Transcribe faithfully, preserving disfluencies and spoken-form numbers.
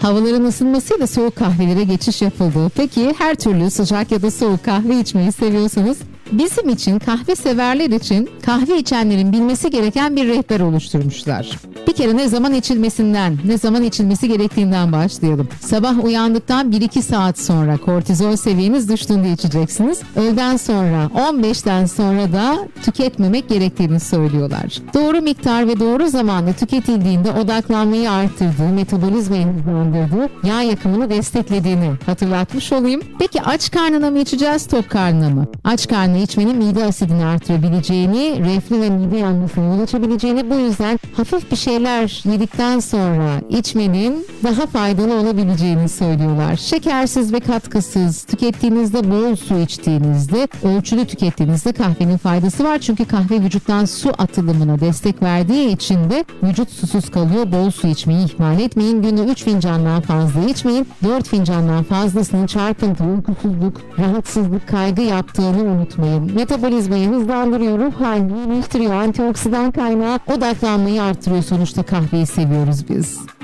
Havaların ısınmasıyla soğuk kahvelere geçiş yapıldı. Peki her türlü sıcak ya da soğuk kahve içmeyi seviyorsanız, bizim için, kahve severler için kahve içenlerin bilmesi gereken bir rehber oluşturmuşlar. Bir kere ne zaman içilmesinden, ne zaman içilmesi gerektiğinden başlayalım. Sabah uyandıktan bir iki saat sonra kortizol seviyeniz düştüğünde içeceksiniz. Öğleden sonra, on beşten sonra da tüketmemek gerektiğini söylüyorlar. Doğru miktar ve doğru zamanda tüketildiğinde odaklanmayı arttırdığı, metabolizmayı hızlandırdığı, yağ yakımını desteklediğini hatırlatmış olayım. Peki aç karnına mı içeceğiz, tok karnına mı? Aç karnına içmenin mide asidini artırabileceğini, reflü ve mide yanmasına yol açabileceğini, bu yüzden hafif bir şeyler yedikten sonra içmenin daha faydalı olabileceğini söylüyorlar. Şekersiz ve katkısız tükettiğinizde, bol su içtiğinizde, ölçülü tükettiğinizde kahvenin faydası var. Çünkü kahve vücuttan su atılımına destek verdiği için de vücut susuz kalıyor. Bol su içmeyi ihmal etmeyin. Günde üç fincandan fazla içmeyin. dört fincandan fazlasının çarpıntı, uykusuzluk, rahatsızlık, kaygı yaptığını unutmayın. Metabolizmayı hızlandırıyor, ruh halini iyileştiriyor, antioksidan kaynağı, odaklanmayı artırıyor. Sonuçta kahveyi seviyoruz biz.